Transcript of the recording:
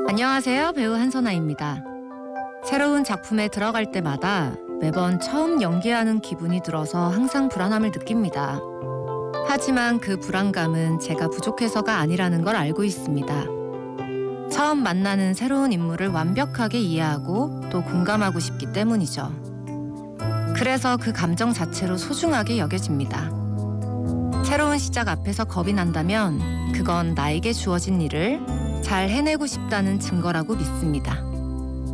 안녕하세요. 배우 한선아입니다. 새로운 작품에 들어갈 때마다 매번 처음 연기하는 기분이 들어서 항상 불안함을 느낍니다. 하지만 그 불안감은 제가 부족해서가 아니라는 걸 알고 있습니다. 처음 만나는 새로운 인물을 완벽하게 이해하고 또 공감하고 싶기 때문이죠. 그래서 그 감정 자체로 소중하게 여겨집니다. 새로운 시작 앞에서 겁이 난다면 그건 나에게 주어진 일을 잘 해내고 싶다는 증거라고 믿습니다.